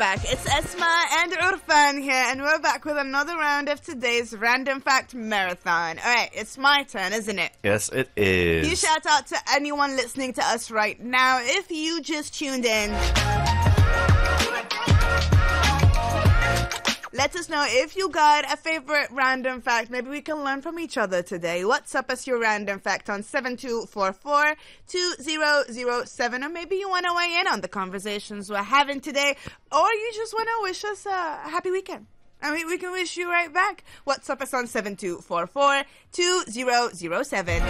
back. It's Esma and Urfan here, and we're back with another round of today's Random Fact Marathon. Alright, it's my turn, isn't it? Yes, it is. You shout out to anyone listening to us right now if you just tuned in. Let us know if you got a favorite random fact. Maybe we can learn from each other today. WhatsApp us your random fact on 7244-2007. Or maybe you want to weigh in on the conversations we're having today. Or you just want to wish us a happy weekend. I mean, we can wish you right back. WhatsApp us on 7244-2007.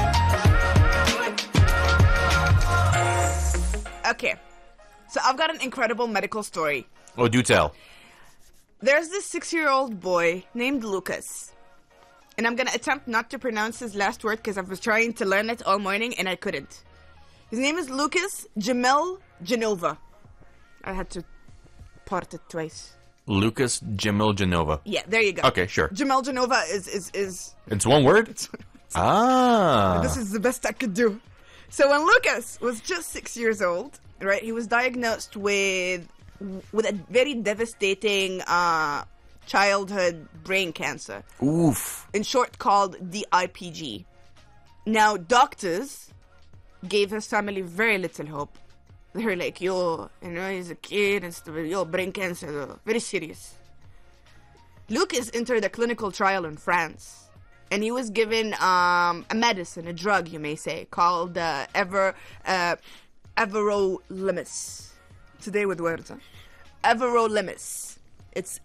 Okay. So I've got an incredible medical story. Oh, do tell. There's this 6-year-old boy named Lucas. And I'm going to attempt not to pronounce his last word because I was trying to learn it all morning and I couldn't. His name is Lucas Jamil Genova. I had to part it twice. Lucas Jamil Genova. Yeah, there you go. Okay, sure. Jamil Genova is... It's one word? This is the best I could do. So when Lucas was just 6 years old, right, he was diagnosed with a very devastating childhood brain cancer. Oof. In short, called DIPG. Now, doctors gave his family very little hope. They were like, he's a kid and stuff. Brain cancer, very serious. Lucas entered a clinical trial in France. And he was given a medicine, a drug, you may say, called everolimus. Today with words, huh? Everolimus. It's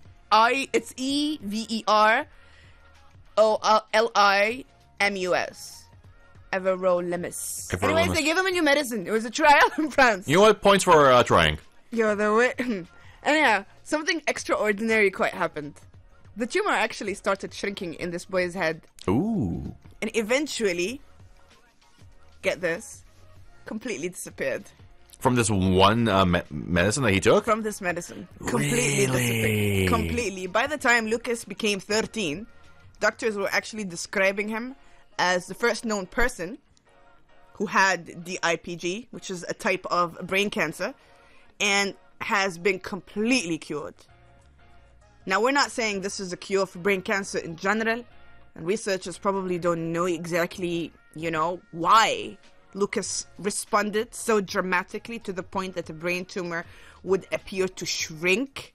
EVEROLIMUS. Everolimus. Anyways, they gave him a new medicine. It was a trial in France. You know what? Points for trying. Yo, the way. Anyhow, something extraordinary quite happened. The tumor actually started shrinking in this boy's head. Ooh. And eventually, get this, completely disappeared. From this one medicine that he took? From this medicine. Completely disappeared. Completely. By the time Lucas became 13, doctors were actually describing him as the first known person who had DIPG, which is a type of brain cancer, and has been completely cured. Now, we're not saying this is a cure for brain cancer in general, and researchers probably don't know exactly, why Lucas responded so dramatically to the point that a brain tumor would appear to shrink.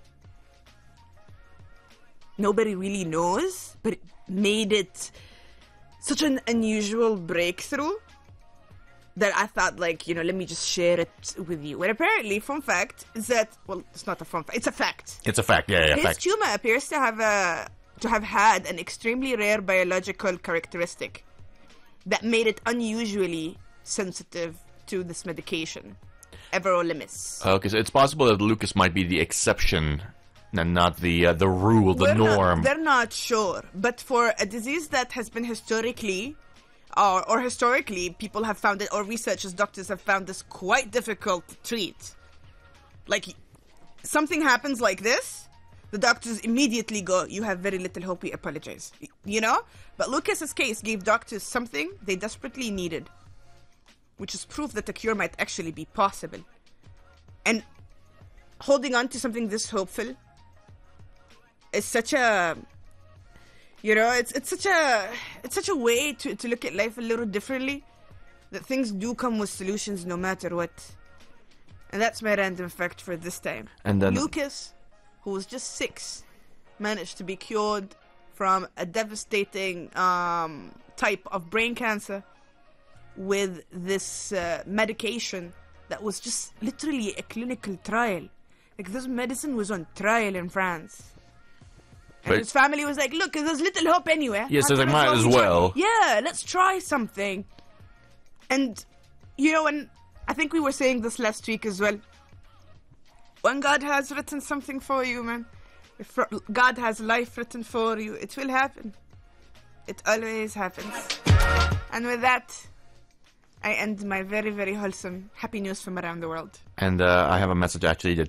Nobody really knows, but it made it such an unusual breakthrough that I thought, let me just share it with you. And apparently, fun fact is that, it's not a fun fact, it's a fact. It's a fact, yeah, His fact. tumor appears to have had an extremely rare biological characteristic that made it unusually sensitive to this medication, everolimus. Okay, so it's possible that Lucas might be the exception and not the rule, the norm. They're not sure, but for a disease that has been historically, or historically, people have found it, or researchers, doctors have found this quite difficult to treat. Like, something happens like this, the doctors immediately go, you have very little hope, we apologize. But Lucas's case gave doctors something they desperately needed, which is proof that a cure might actually be possible. And holding on to something this hopeful is such a, it's such a way to look at life a little differently, that things do come with solutions no matter what. And that's my random fact for this time. And then Lucas, who was just 6, managed to be cured from a devastating type of brain cancer with this medication that was just literally a clinical trial. Like, this medicine was on trial in France. And his family was like, look, there's little hope anywhere. Yes, so they might as well. Yeah, let's try something. And, and I think we were saying this last week as well. When God has written something for you, man, if God has life written for you, it will happen. It always happens. And with that, I end my very, very wholesome happy news from around the world. And I have a message actually that